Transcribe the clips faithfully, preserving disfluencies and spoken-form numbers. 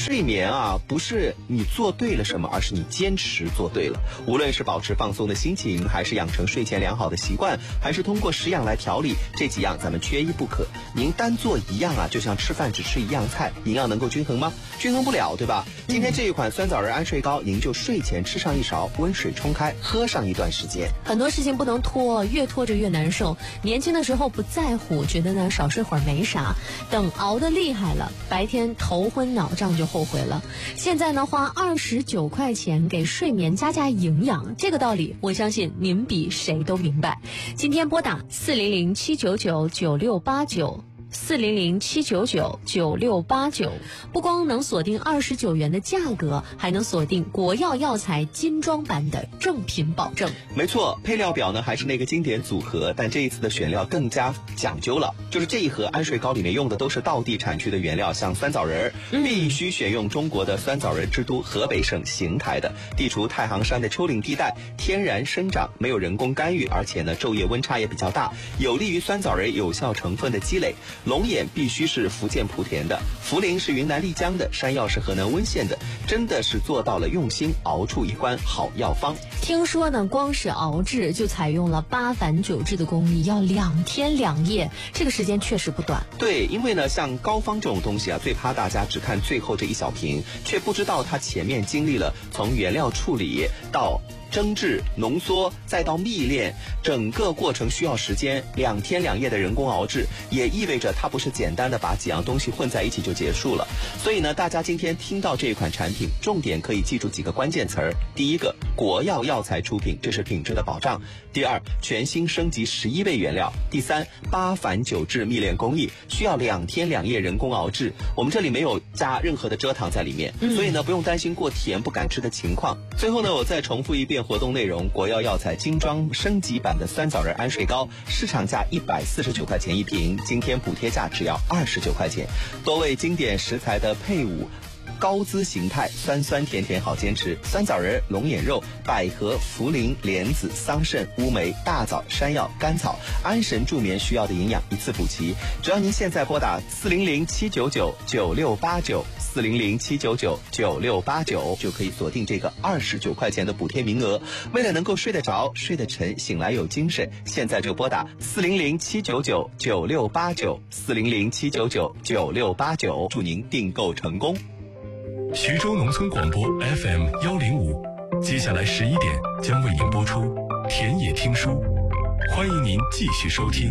睡眠啊，不是你做对了什么，而是你坚持做对了。无论是保持放松的心情，还是养成睡前良好的习惯，还是通过食养来调理，这几样咱们缺一不可。您单做一样啊，就像吃饭只吃一样菜，营养能够均衡吗？均衡不了，对吧？今天这一款酸枣仁安睡膏，您就睡前吃上一勺，温水冲开，喝上一段时间。 很多事情不能拖，越拖着越难受。年轻的时候不在乎，觉得呢少睡会儿没啥，等熬得厉害了，白天头昏脑胀就后悔了。现在呢，花二十九块钱给睡眠加加营养，这个道理我相信您比谁都明白。今天拨打四零零七九九九六八九。四零零七九九九六八九，不光能锁定二十九元的价格，还能锁定国药药材精装版的正品保证。 没错，配料表呢还是那个经典组合，但这一次的选料更加讲究了，就是这一盒安睡膏里面用的都是道地产区的原料，像酸枣仁，嗯、必须选用中国的酸枣仁之都河北省邢台的，地处太行山的丘陵地带，天然生长，没有人工干预，而且呢昼夜温差也比较大，有利于酸枣仁有效成分的积累。龙眼必须是福建莆田的，茯苓是云南丽江的，山药是河南温县的，真的是做到了用心熬出一关好药方。 听说呢，光是熬制就采用了八反九制的工艺，要两天两夜，这个时间确实不短。 对，因为呢，像膏方这种东西啊，最怕大家只看最后这一小瓶，却不知道它前面经历了从原料处理到蒸制、浓缩，再到蜜炼，整个过程需要时间，两天两夜的人工熬制，也意味着它不是简单的把几样东西混在一起就结束了。所以呢，大家今天听到这一款产品，重点可以记住几个关键词儿：第一个，国药药材出品，这是品质的保障；第二，全新升级十一味原料；第三，八反九制蜜炼工艺，需要两天两夜人工熬制，我们这里没有加任何的蔗糖在里面，所以呢，不用担心过甜不敢吃的情况。最后呢，我再重复一遍活动内容：国药药材精装升级版的酸枣仁安睡膏，市场价一百四十九块钱一瓶，今天补贴价只要二十九块钱。多味经典食材的配伍，高姿形态，酸酸甜甜好坚持。酸枣仁、龙眼肉、百合、茯苓、莲子、桑葚、乌梅、大枣、山药、甘草，安神助眠需要的营养一次补齐。只要您现在拨打四零零七九九九六八九四零零七九九九六八九，就可以锁定这个二十九块钱的补贴名额。为了能够睡得着、睡得沉、醒来有精神，现在就拨打四零零七九九九六八九四零零七九九九六八九，祝您订购成功。 徐州农村广播 F M 幺零五，接下来十一点将为您播出田野听书，欢迎您继续收听。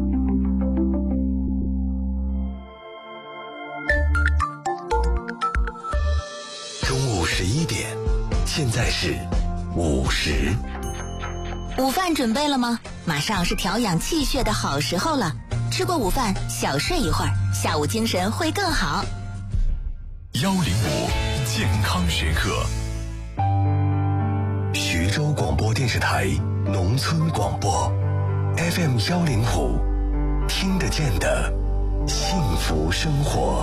中午十一点，现在是午时。 午饭准备了吗？马上是调养气血的好时候了。吃过午饭，小睡一会儿，下午精神会更好。 幺零五健康时刻， 徐州广播电视台农村广播 F M 幺零五，听得见的幸福生活。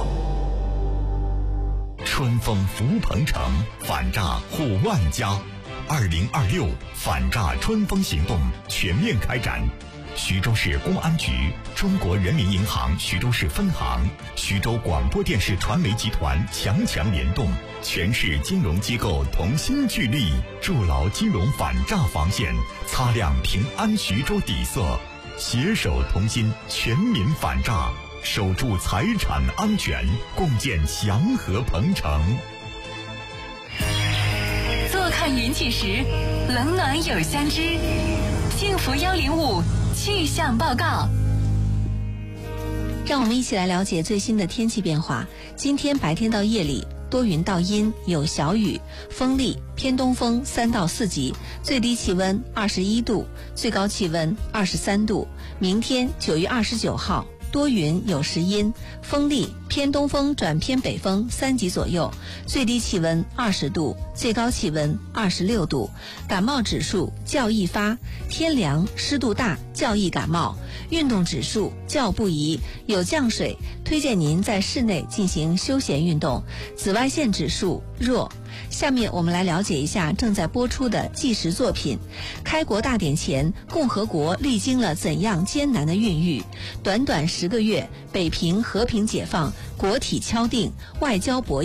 春风福鹏城，反诈护万家。二零二六反诈春风行动全面开展。徐州市公安局、中国人民银行徐州市分行、徐州广播电视传媒集团强强联动，全市金融机构同心聚力，筑牢金融反诈防线，擦亮平安徐州底色，携手同心，全民反诈，守住财产安全，共建祥和鹏城。 坐看云起时，冷暖有相知。幸福幺零五气象报告。 让我们一起来了解最新的天气变化。今天白天到夜里多云到阴，有小雨，风力偏东风三到四级，最低气温二十一度，最高气温二十三度。明天九月二十九号多云有时阴，风力偏东风转偏北风三级左右，最低气温二十度，最高气温二十六度。感冒指数较易发，天凉湿度大较易感冒。运动指数较不宜，有降水，推荐您在室内进行休闲运动。紫外线指数弱。下面我们来了解一下正在播出的纪实作品。开国大典前，共和国历经了怎样艰难的孕育？短短十个月，北平和平解放，国体敲定，外交博弈